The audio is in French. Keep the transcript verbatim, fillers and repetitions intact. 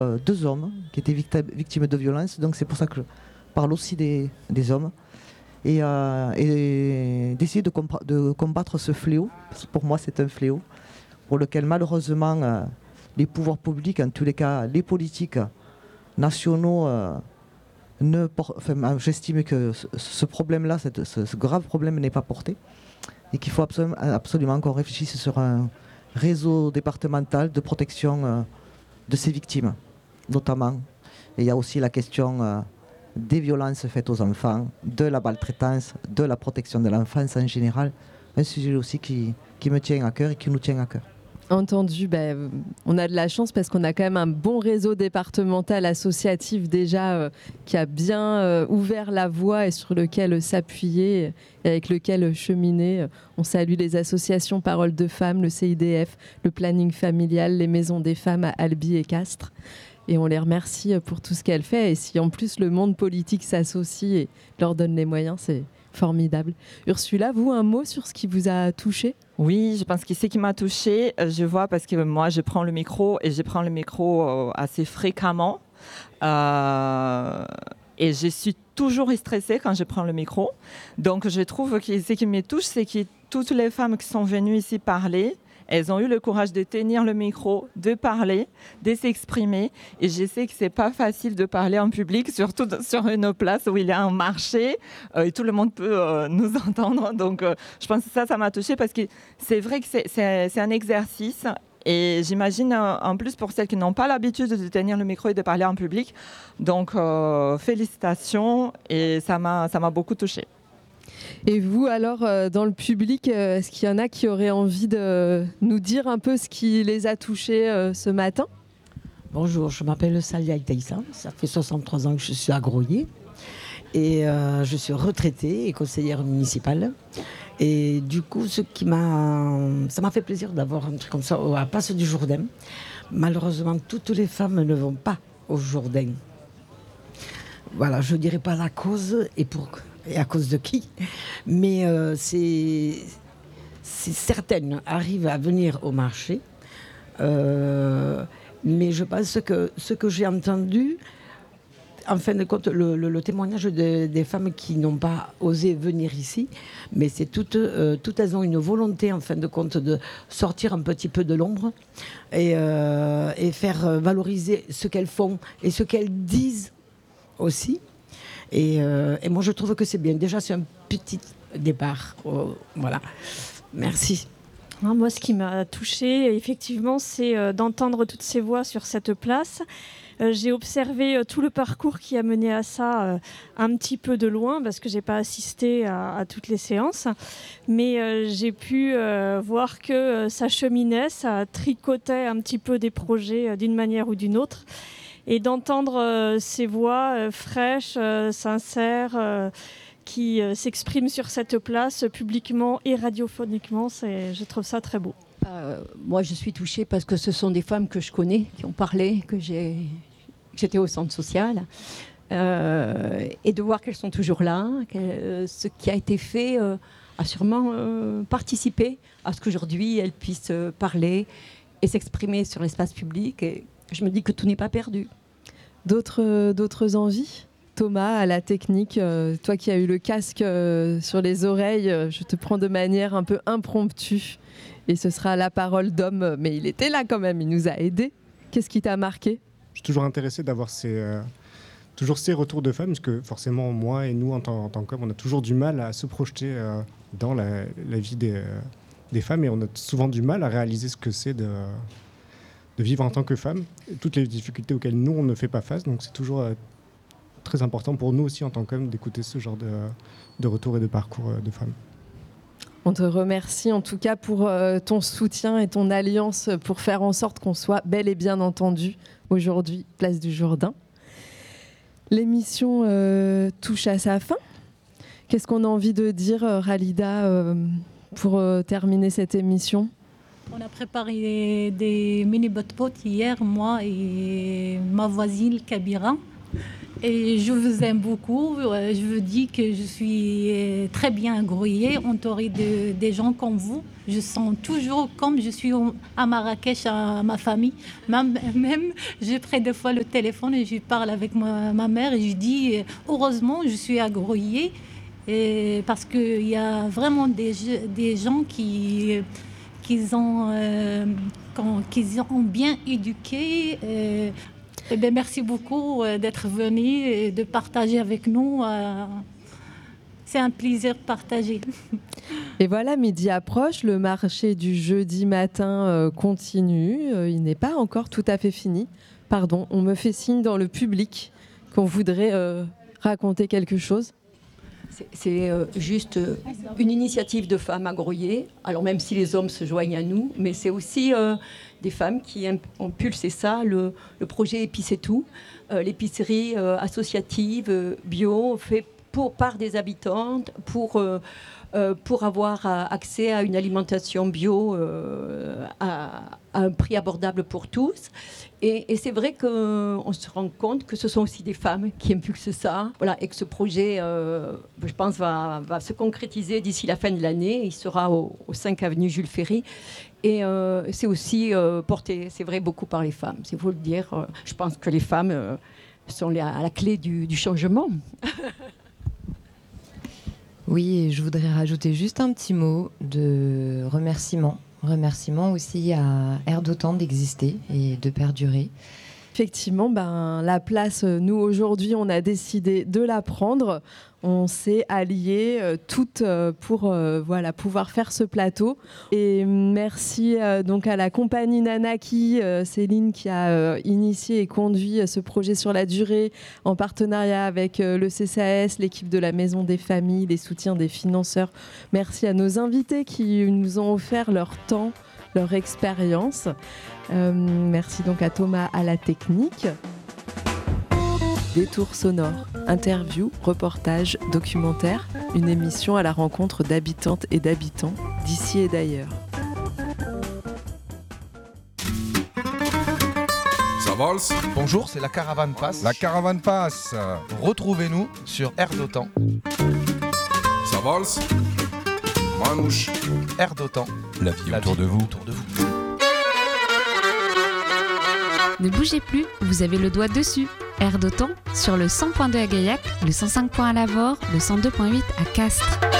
euh, deux hommes qui étaient victimes, victimes de violences, donc c'est pour ça que je parle aussi des, des hommes. Et, euh, et d'essayer de, compa- de combattre ce fléau, parce que pour moi c'est un fléau, pour lequel malheureusement euh, les pouvoirs publics, en tous les cas les politiques nationaux, euh, ne por- enfin, j'estime que ce, ce problème-là, cette- ce, ce grave problème n'est pas porté, et qu'il faut absolument, absolument qu'on réfléchisse sur un réseau départemental de protection euh, de ces victimes, notamment. Et il y a aussi la question euh, des violences faites aux enfants, de la maltraitance, de la protection de l'enfance en général, un sujet aussi qui, qui me tient à cœur et qui nous tient à cœur. Entendu, bah, on a de la chance parce qu'on a quand même un bon réseau départemental associatif déjà euh, qui a bien euh, ouvert la voie et sur lequel euh, s'appuyer et avec lequel euh, cheminer. On salue les associations Paroles de Femmes, le C I D F, le planning familial, les maisons des femmes à Albi et Castres. Et on les remercie pour tout ce qu'elles font. Et si en plus le monde politique s'associe et leur donne les moyens, c'est formidable. Ursula, vous, un mot sur ce qui vous a touché ? Oui, je pense que ce qui m'a touchée, je vois parce que moi, je prends le micro et je prends le micro assez fréquemment. Euh, et je suis toujours stressée quand je prends le micro. Donc, je trouve que ce qui me touche, c'est que toutes les femmes qui sont venues ici parler, elles ont eu le courage de tenir le micro, de parler, de s'exprimer. Et je sais que c'est pas facile de parler en public, surtout sur une place où il y a un marché euh, et tout le monde peut euh, nous entendre. Donc, euh, je pense que ça, ça m'a touchée parce que c'est vrai que c'est, c'est, c'est un exercice. Et j'imagine euh, en plus pour celles qui n'ont pas l'habitude de tenir le micro et de parler en public. Donc, euh, félicitations et ça m'a, ça m'a beaucoup touchée. Et vous, alors, euh, dans le public, euh, est-ce qu'il y en a qui auraient envie de nous dire un peu ce qui les a touchés euh, ce matin ? Bonjour, je m'appelle Salia Itaïssa, ça fait soixante-trois ans que je suis à Groyer et euh, je suis retraitée et conseillère municipale. Et du coup, ce qui m'a, ça m'a fait plaisir d'avoir un truc comme ça à Place du Jourdain. Malheureusement, toutes les femmes ne vont pas au Jourdain. Voilà, je ne dirais pas la cause et pour... et à cause de qui, mais euh, c'est, c'est certaines arrivent à venir au marché, euh, mais je pense que ce que j'ai entendu, en fin de compte, le, le, le témoignage de, des femmes qui n'ont pas osé venir ici, mais c'est toutes, euh, toutes elles ont une volonté, en fin de compte, de sortir un petit peu de l'ombre et, euh, et faire valoriser ce qu'elles font et ce qu'elles disent aussi. Et, euh, et moi, je trouve que c'est bien. Déjà, c'est un petit départ. Oh, voilà. Merci. Moi, ce qui m'a touchée, effectivement, c'est euh, d'entendre toutes ces voix sur cette place. Euh, j'ai observé euh, tout le parcours qui a mené à ça euh, un petit peu de loin, parce que je n'ai pas assisté à, à toutes les séances. Mais euh, j'ai pu euh, voir que euh, ça cheminait, ça tricotait un petit peu des projets euh, d'une manière ou d'une autre. Et d'entendre euh, ces voix euh, fraîches, euh, sincères, euh, qui euh, s'expriment sur cette place publiquement et radiophoniquement, c'est, je trouve ça très beau. Euh, moi, je suis touchée parce que ce sont des femmes que je connais, qui ont parlé, que j'ai, j'étais au centre social. Euh, et de voir qu'elles sont toujours là, que euh, ce qui a été fait euh, a sûrement euh, participé à ce qu'aujourd'hui elles puissent euh, parler et s'exprimer sur l'espace public. Et je me dis que tout n'est pas perdu. D'autres, d'autres envies ? Thomas, à la technique, euh, toi qui as eu le casque euh, sur les oreilles, euh, je te prends de manière un peu impromptue. Et ce sera la parole d'homme, mais il était là quand même, il nous a aidés. Qu'est-ce qui t'a marqué ? Je suis toujours intéressé d'avoir ces, euh, toujours ces retours de femmes, parce que forcément, moi et nous, en tant, en tant qu'hommes, on a toujours du mal à se projeter euh, dans la, la vie des, euh, des femmes, et on a souvent du mal à réaliser ce que c'est de... de vivre en tant que femme, toutes les difficultés auxquelles nous, on ne fait pas face. Donc c'est toujours euh, très important pour nous aussi, en tant qu'hommes, d'écouter ce genre de, de retour et de parcours euh, de femmes. On te remercie en tout cas pour euh, ton soutien et ton alliance pour faire en sorte qu'on soit bel et bien entendu aujourd'hui, Place du Jourdain. L'émission euh, touche à sa fin. Qu'est-ce qu'on a envie de dire, Ralida, euh, pour euh, terminer cette émission ? On a préparé des mini-bot-pot hier, moi et ma voisine Kabira. Et je vous aime beaucoup. Euh, Je vous dis que je suis euh, très bien agrouillée, entourée de, des gens comme vous. Je sens toujours comme je suis au- à Marrakech, à ma famille. Même, même je prends des fois le téléphone et je parle avec ma, ma mère et je dis euh, heureusement je suis agrouillée. Et parce qu'il y a vraiment des, je- des gens qui, qui, ont, euh, qu'on- qui ont bien éduqué. euh, Eh bien, merci beaucoup euh, d'être venu et de partager avec nous. euh, C'est un plaisir partagé. Et voilà, midi approche, le marché du jeudi matin euh, continue. Euh, il n'est pas encore tout à fait fini. Pardon, on me fait signe dans le public qu'on voudrait euh, raconter quelque chose. C'est- C'est euh, juste euh, une initiative de femmes à Groyer, alors même si les hommes se joignent à nous, mais c'est aussi euh, des femmes qui imp- ont impulsé ça, le, le projet Épice et tout, euh, l'épicerie euh, associative, euh, bio, fait pour, par des habitantes, pour, euh, euh, pour avoir euh, accès à une alimentation bio euh, à, à un prix abordable pour tous. Et, et c'est vrai qu'on se rend compte que ce sont aussi des femmes qui impulsent ça, voilà, et que ce projet, euh, je pense, va, va se concrétiser d'ici la fin de l'année. Il sera au, au cinq avenue Jules Ferry. Et euh, c'est aussi euh, porté, c'est vrai, beaucoup par les femmes. C'est faut le dire. Euh, je pense que les femmes euh, sont les- à la clé du, du changement. Oui, et je voudrais rajouter juste un petit mot de remerciement. Remerciement aussi à Air d'Otan d'exister et de perdurer. Effectivement, ben, la place, euh, nous aujourd'hui, on a décidé de la prendre. On s'est alliés euh, toutes euh, pour euh, voilà, pouvoir faire ce plateau. Et merci euh, donc à la compagnie Nanaki, euh, Céline, qui a euh, initié et conduit euh, ce projet sur la durée en partenariat avec euh, le C C A S, l'équipe de la Maison des Familles, les soutiens des financeurs. Merci à nos invités qui nous ont offert leur temps, leur expérience. Euh, merci donc à Thomas à la technique. Détour sonore, interview, reportage, documentaire, une émission à la rencontre d'habitantes et d'habitants d'ici et d'ailleurs. Ça valse. Bonjour, c'est la Caravane Passe. La caravane passe. Retrouvez-nous sur Air d'Otan. Ça valse. Manouche. Air d'Otan. La vie La autour vie de vous. autour de vous. Ne bougez plus, vous avez le doigt dessus. Air d'Otan sur le cent point deux à Gaillac, le cent cinq point à Lavore, le cent deux point huit à Castres.